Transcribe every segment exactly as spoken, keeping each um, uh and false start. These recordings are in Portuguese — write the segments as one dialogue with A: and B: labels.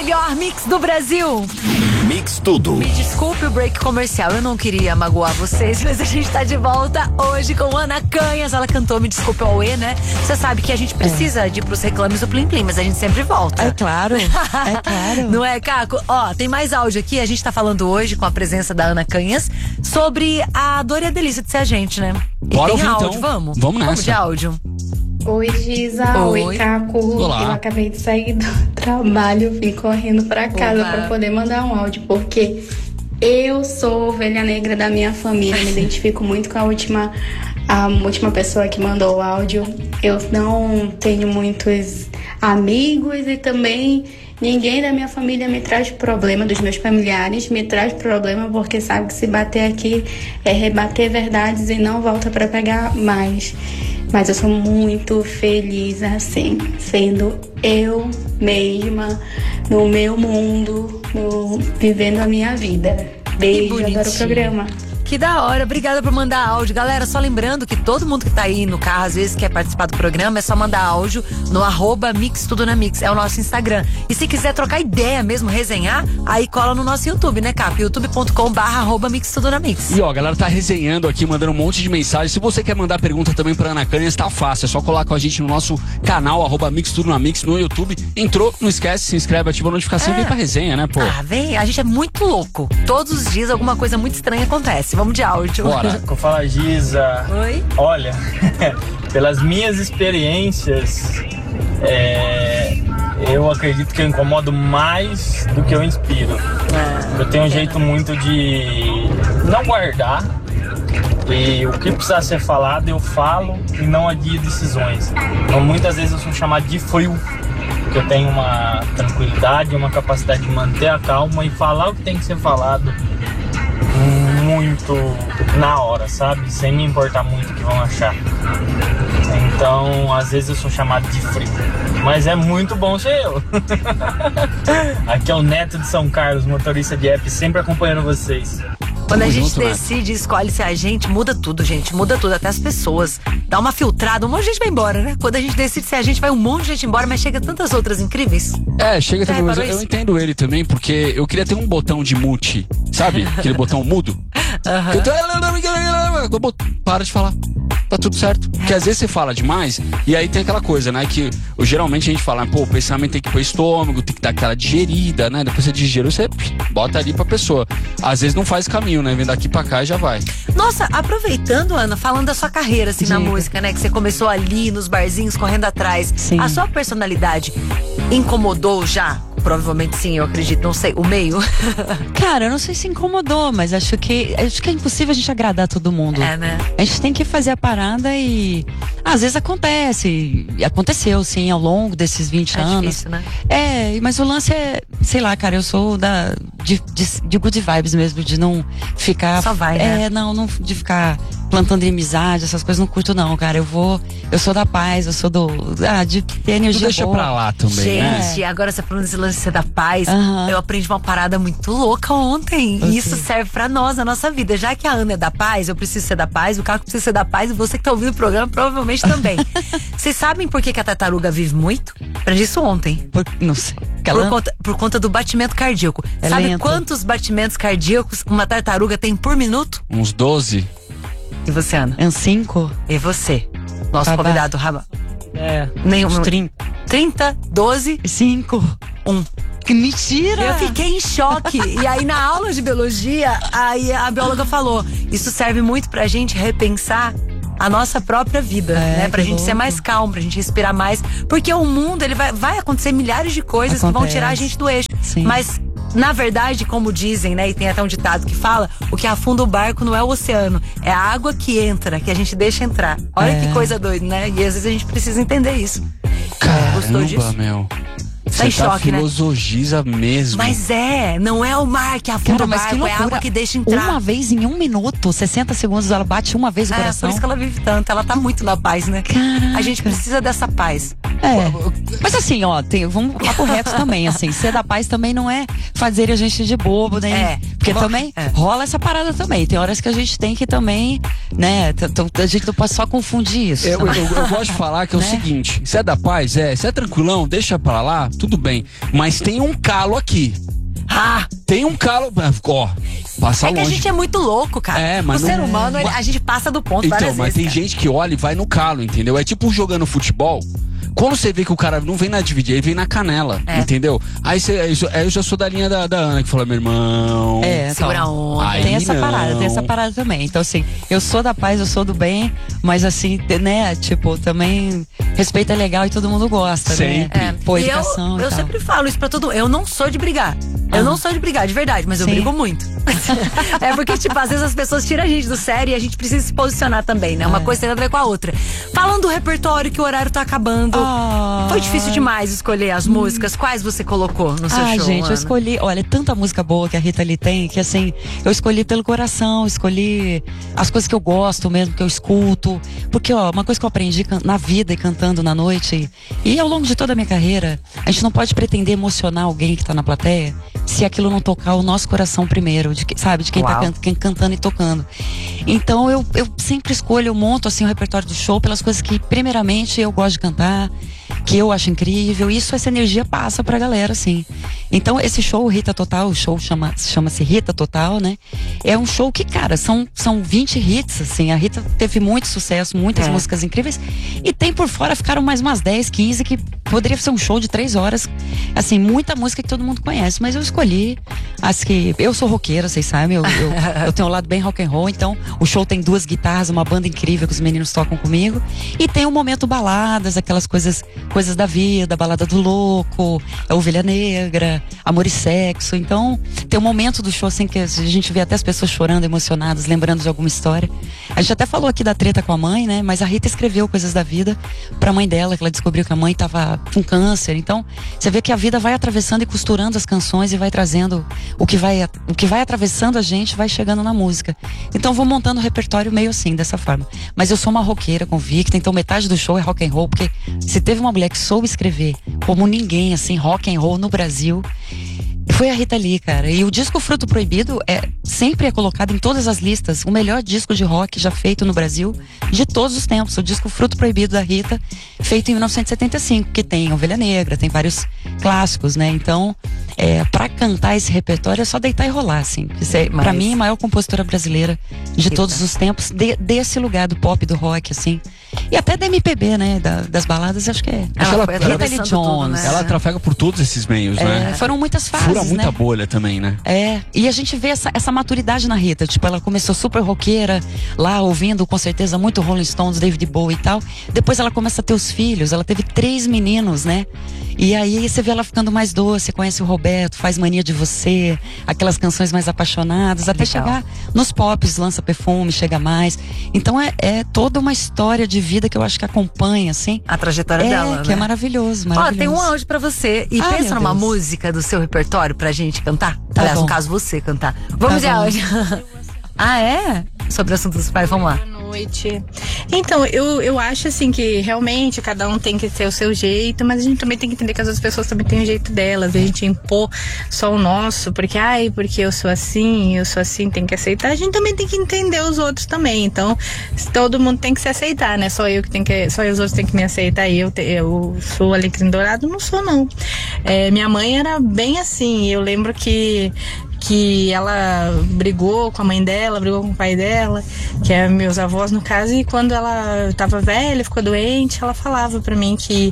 A: melhor mix do Brasil.
B: Mix Tudo.
A: Me desculpe o break comercial, eu não queria magoar vocês, mas a gente tá de volta hoje com Ana Canhas. Ela cantou Me Desculpe ao E, né? Você sabe que a gente precisa é. de ir pros reclames do Plim Plim, mas a gente sempre volta.
C: É claro, é claro.
A: Não é, Caco? Ó, tem mais áudio aqui. A gente tá falando hoje com a presença da Ana Canhas sobre a dor e a delícia de ser a gente, né? E
D: Bora
A: tem
D: ouvir,
A: áudio,
D: então.
A: vamos?
D: Vamos nessa.
A: Vamos de áudio.
E: Oi, Giza.
A: Oi.
E: Oi, Caco.
D: Olá.
E: Eu acabei de sair do trabalho, vim correndo pra casa
A: Olá.
E: pra poder mandar um áudio, porque eu sou ovelha negra da minha família, me identifico muito com a última, a última pessoa que mandou o áudio. Eu não tenho muitos amigos e também ninguém da minha família me traz problema, dos meus familiares me traz problema, porque sabe que se bater aqui é rebater verdades e não volta pra pegar mais. Mas eu sou muito feliz assim, sendo eu mesma, no meu mundo, no, vivendo a minha vida. Beijo, adoro o programa.
A: Que da hora, obrigada por mandar áudio. Galera, só lembrando que todo mundo que tá aí no carro, às vezes quer participar do programa, é só mandar áudio no arroba Mix Tudo na Mix, é o nosso Instagram. E se quiser trocar ideia mesmo, resenhar, aí cola no nosso YouTube, né, Cap? youtube ponto com barra arroba Mix Tudo na Mix.
D: E ó, a galera tá resenhando aqui, mandando um monte de mensagem. Se você quer mandar pergunta também pra Ana Canhas, tá fácil. É só colar com a gente no nosso canal, arroba Mix Tudo na Mix, no YouTube. Entrou, não esquece, se inscreve, ativa a notificação e
A: É.
D: vem pra resenha, né, pô?
A: Ah, vem, a gente é muito louco. Todos os dias alguma coisa muito estranha acontece. Vamos de áudio.
D: Bora.
F: Fala, Giza.
A: Oi?
F: Olha, pelas minhas experiências, é, eu acredito que eu incomodo mais do que eu inspiro. Eu tenho um jeito muito de não guardar. E o que precisar ser falado, eu falo e não adio decisões. Então, muitas vezes eu sou chamado de frio, porque eu tenho uma tranquilidade, uma capacidade de manter a calma e falar o que tem que ser falado muito na hora, sabe? Sem me importar muito o que vão achar. Então, às vezes eu sou chamado de frio. Mas é muito bom ser eu. Aqui é o Neto de São Carlos, motorista de app, sempre acompanhando vocês.
A: Quando a
D: Tamo
A: gente
D: junto, né?
A: decide, escolhe ser a gente, muda tudo, gente. Muda tudo, até as pessoas. Dá uma filtrada, um monte de gente vai embora, né? Quando a gente decide ser a gente, vai um monte de gente embora, mas chega tantas outras incríveis.
D: É, chega
A: Você
D: também, mas eu,
A: reparou
D: eu
A: isso?
D: entendo ele também, porque eu queria ter um botão de mute, sabe? Aquele botão mudo. Que eu tô- eu bot- Para de falar. Tá tudo certo. Porque às vezes você fala demais, e aí tem aquela coisa, né? Que eu, geralmente a gente fala, pô, o pensamento tem que ir pro estômago, tem que dar aquela digerida, né? Depois você digeriu, você bota ali pra pessoa. Às vezes não faz caminho, né? Vem daqui pra cá e já vai.
A: Nossa, aproveitando, Ana, falando da sua carreira, assim, na
C: Diga.
A: música, né? Que você começou ali nos barzinhos, correndo atrás.
C: Sim.
A: A sua personalidade incomodou já? Provavelmente sim, eu acredito, não sei, o meio.
C: Cara, eu não sei se incomodou, mas acho que acho que é impossível a gente agradar todo mundo.
A: É, né?
C: A gente tem que fazer a parada e às vezes acontece. E aconteceu, sim, ao longo desses vinte
A: É
C: anos.
A: difícil, né?
C: É, mas o lance é, sei lá, cara, eu sou da de, de, de good vibes mesmo, de não ficar.
A: Só vai,
C: é,
A: né?
C: não, não de ficar plantando inimizade, essas coisas não curto, não, cara. Eu vou. Eu sou da paz, eu sou do. Ah, de ter
D: Não
C: energia
D: deixa
C: boa.
D: pra lá também, né?
A: Gente, agora você falando desse lance de ser da paz,
C: Aham.
A: eu aprendi uma parada muito louca ontem.
C: O
A: E
C: quê?
A: isso serve pra nós, na nossa vida. Já que a Ana é da paz, eu preciso ser da paz, o Caco precisa ser da paz, e você que tá ouvindo o programa provavelmente também. Vocês sabem por que, que a tartaruga vive muito? Aprendi isso ontem.
C: Por- não sei.
A: Por
C: Ela-
A: conta, por conta do batimento cardíaco.
C: É
A: Sabe
C: lento.
A: quantos batimentos cardíacos uma tartaruga tem por minuto?
D: Uns doze.
A: E você, Ana?
C: É um cinco?
A: E você? Nosso
C: Babá.
A: convidado, Raba.
C: É.
A: Nenhum.
C: Uns trinta.
A: trinta, doze,
C: Cinco.
A: um.
C: Que mentira!
A: Eu fiquei em choque. E aí, na aula de biologia, aí a bióloga falou: isso serve muito pra gente repensar a nossa própria vida,
C: É,
A: né? Pra
C: que
A: gente ser
C: louco.
A: mais calmo, pra gente respirar mais. Porque o mundo, ele vai, vai acontecer milhares de coisas que vão
C: Acontece.
A: tirar a gente do eixo.
C: Sim.
A: Mas, na verdade, como dizem, né? E tem até um ditado que fala: o que afunda o barco não é o oceano, é a água que entra, que a gente deixa entrar. Olha
C: É.
A: que coisa doida, né? E às vezes a gente precisa entender isso. Gostou disso?
D: Caramba, meu.
A: Tá em
D: Você tá
A: choque, né?
D: filosogiza mesmo.
A: Mas é, não é o mar que afunda
C: Cara,
A: o
C: mas que
A: barco, é a
C: loucura.
A: água que deixa entrar.
C: Uma vez em um minuto, sessenta segundos, ela bate uma vez o
A: É, por
C: coração.
A: isso que ela vive tanto. Ela tá muito na paz, né?
C: Caraca.
A: A gente precisa dessa paz.
C: É. Mas assim, ó, tem, vamos papo reto também, assim. Ser da paz também não é fazer a gente de bobo, né?
A: É.
C: Porque
A: Bom,
C: também
A: é.
C: rola essa parada também. Tem horas que a gente tem que também, né? t- t- A gente não pode só confundir isso.
D: Eu, eu, eu gosto de falar que é o
C: Né?
D: seguinte: se é da paz, é, se é tranquilão, deixa pra lá, tudo bem. Mas tem um calo aqui.
A: Ah,
D: Tem um calo. Ó, passa
A: é que a
D: longe.
A: gente é muito louco, cara.
D: É, mas
A: o
D: não-
A: ser humano, ele- a gente passa do ponto
D: Então,
A: várias
D: mas
A: vezes,
D: tem
A: cara.
D: gente que olha e vai no calo, entendeu? É tipo jogando futebol. Quando você vê que o cara não vem na dividir, ele vem na canela,
A: É.
D: entendeu? Aí, você, aí eu- aí eu já sou da linha da, da Ana, que fala, meu irmão.
C: É,
A: Segura a
C: então,
A: onda.
D: Aí
C: tem essa
D: não.
C: parada, tem essa parada também. Então, assim, eu sou da paz, eu sou do bem, mas assim, te- né, tipo, também respeito é legal e todo mundo gosta,
D: Sempre.
C: né? Pô,
A: E eu,
C: educação e
A: eu
C: tal.
A: sempre falo isso pra todo mundo. Eu não sou de brigar. Eu
C: Ah.
A: não sou de brigar, de verdade, mas eu
C: Sim.
A: brigo muito. É porque, tipo, às vezes as pessoas tiram a gente do sério e a gente precisa se posicionar também, né? Uma
C: É.
A: coisa tem a ver com a outra. Falando do repertório, que o horário tá acabando.
C: Ah.
A: Foi difícil demais escolher as músicas. Quais você colocou no seu
C: Ah,
A: show,
C: gente,
A: Ana?
C: eu escolhi, olha, tanta música boa que a Rita Lee tem, que assim, eu escolhi pelo coração, escolhi as coisas que eu gosto mesmo, que eu escuto. Porque, ó, uma coisa que eu aprendi can- na vida e cantando na noite, e ao longo de toda a minha carreira, a gente não pode pretender emocionar alguém que tá na plateia se aquilo não tocar o nosso coração primeiro, de, que- sabe, de quem tá
A: Uau.
C: can- quem cantando e tocando. Então eu, eu sempre escolho, eu monto assim o repertório do show pelas coisas que, primeiramente, eu gosto de cantar, que eu acho incrível, e isso, essa energia passa pra galera, assim. Então, esse show, Rita Total, o show chama, chama-se Rita Total, né? É um show que, cara, são, são vinte hits, assim. A Rita teve muito sucesso, muitas
A: É.
C: músicas incríveis. E tem por fora, ficaram mais umas dez, quinze, que poderia ser um show de três horas. Assim, muita música que todo mundo conhece. Mas eu escolhi as que... Eu sou roqueira, vocês sabem. Eu, eu, eu tenho um lado bem rock and roll. Então, o show tem duas guitarras, uma banda incrível que os meninos tocam comigo. E tem um momento baladas, aquelas coisas... Coisas da vida, Balada do Louco, a Ovelha Negra, Amor e Sexo. Então, tem um momento do show assim que a gente vê até as pessoas chorando, emocionadas, lembrando de alguma história. A gente até falou aqui da treta com a mãe, né? Mas a Rita escreveu Coisas da Vida pra mãe dela, que ela descobriu que a mãe tava com câncer. Então, você vê que a vida vai atravessando e costurando as canções e vai trazendo o que vai, o que vai atravessando a gente, vai chegando na música. Então, vou montando o repertório meio assim, dessa forma. Mas eu sou uma roqueira convicta, então metade do show é rock and roll, porque se teve uma mulher que soube escrever como ninguém, assim, rock and roll no Brasil, foi a Rita Lee, cara. E o disco Fruto Proibido é, sempre é colocado em todas as listas, o melhor disco de rock já feito no Brasil de todos os tempos. O disco Fruto Proibido da Rita, feito em mil novecentos e setenta e cinco, que tem Ovelha Negra, tem vários clássicos, né? Então, é, pra cantar esse repertório é só deitar e rolar, assim. Isso é, pra
A: Mas-
C: mim, a maior compositora brasileira de
A: Rita.
C: todos os tempos, de- desse lugar do pop, do rock, assim. E até da M P B, né? Da- das baladas, acho que é.
A: Ela
D: Ela-
A: foi
D: ela-
A: atravessando
C: Rita Lee
A: tudo,
C: Jones.
A: né?
D: Ela trafega por todos esses meios,
C: É,
D: né?
C: foram muitas fases,
D: Fura muita
C: né?
D: bolha também, né?
C: É, e a gente vê essa, essa maturidade na Rita. Tipo, ela começou super roqueira, lá ouvindo com certeza muito Rolling Stones, David Bowie e tal. Depois ela começa a ter os filhos, ela teve três meninos, né? E aí você vê ela ficando mais doce, conhece o Roberto, faz Mania de Você, aquelas canções mais apaixonadas, até
A: Legal.
C: chegar nos pops, Lança Perfume, Chega Mais. Então é, é toda uma história de vida que eu acho que acompanha, assim.
A: A trajetória
C: É,
A: dela,
C: que
A: né?
C: é maravilhoso,
A: Ó,
C: maravilhoso.
A: tem um áudio pra você. E
C: Ah,
A: pensa
C: meu
A: numa
C: Deus.
A: música do seu repertório pra gente cantar.
C: Tá
A: Aliás,
C: bom.
A: no caso, você cantar. Vamos de
C: bom.
A: áudio. Ah, é? Sobre o assunto dos pais, vamos lá.
B: Boa noite. Então, eu, eu acho assim que realmente cada um tem que ter o seu jeito, mas a gente também tem que entender que as outras pessoas também têm o jeito delas. A gente impor só o nosso, porque, ai, porque eu sou assim, eu sou assim, tem que aceitar. A gente também tem que entender os outros também. Então, todo mundo tem que se aceitar, né? Só eu que tenho que, só os outros têm que me aceitar. Eu, te- eu sou alecrim dourado? Não sou, não. É, minha mãe era bem assim. Eu lembro que que ela brigou com a mãe dela, brigou com o pai dela, que é meus avós no caso, e quando ela estava velha, ficou doente, ela falava pra mim que,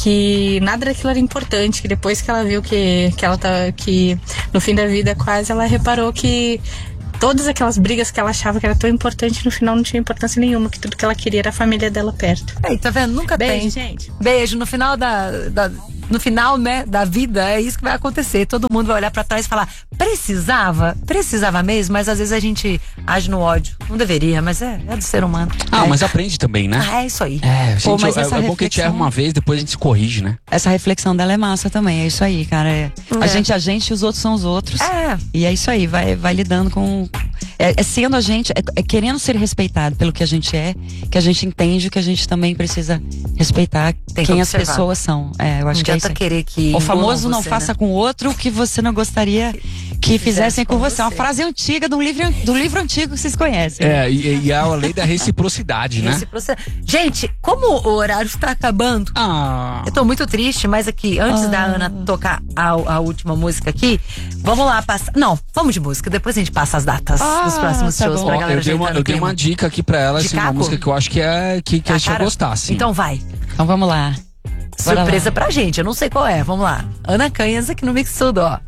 B: que nada daquilo era importante, que depois que ela viu que, que ela tá, que no fim da vida quase, ela reparou que todas aquelas brigas que ela achava que era tão importante, no final não tinha importância nenhuma, que tudo que ela queria era a família dela perto.
A: Ei, tá vendo? Nunca
B: Beijo,
A: tem.
B: gente.
A: Beijo. No final da, da- no final, né, da vida, é isso que vai acontecer. Todo mundo vai olhar pra trás e falar: precisava? Precisava mesmo, mas às vezes a gente age no ódio. Não deveria, mas é, é do ser humano.
D: Ah,
A: é.
D: mas aprende também, né?
A: Ah, é isso aí.
D: É, gente,
C: Pô, mas
D: é,
C: essa
D: é bom que a gente erra
C: reflexão-
D: uma vez, depois a gente se corrige, né?
C: Essa reflexão dela é massa também, é isso aí, cara. É. A
A: É.
C: gente é a gente e os outros são os outros.
A: É.
C: E é isso aí, vai, vai lidando com. É, é sendo a gente, é, é querendo ser respeitado pelo que a gente é, que a gente entende que a gente também precisa respeitar
A: Tem que
C: quem as
A: observar.
C: pessoas são. É, eu acho
A: Não
C: que é
A: adianta
C: isso aí.
A: querer que
C: O famoso
A: engulam
C: não
A: você,
C: faça
A: né?
C: com o outro o que você não gostaria que fizessem com você. É uma frase antiga de um livro, do livro antigo que vocês conhecem.
D: É, e, e a lei da reciprocidade, né?
A: Reciprocidade. Gente, como o horário está acabando,
D: Ah.
A: eu tô muito triste, mas aqui, antes
C: Ah.
A: da Ana tocar a, a última música aqui, vamos lá passar. Não, vamos de música, depois a gente passa as datas
C: Ah,
A: dos próximos
C: tá
A: shows
C: bom.
A: pra
D: Ó,
A: galera
D: eu dei,
A: já
D: uma,
A: entrar no
D: eu dei
A: clima.
D: uma dica aqui pra ela,
A: De
D: assim, uma
A: Caco?
D: música que eu acho que, é, que, que a
A: Ah,
D: gente vai
A: cara,
D: gostar, assim.
A: Então vai.
C: Então vamos lá. Bora
A: Surpresa
C: lá.
A: pra gente, eu não sei qual é. Vamos lá. Ana Canhas aqui no Mix Tudo, ó.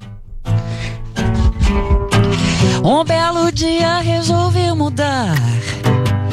C: Um belo dia resolvi mudar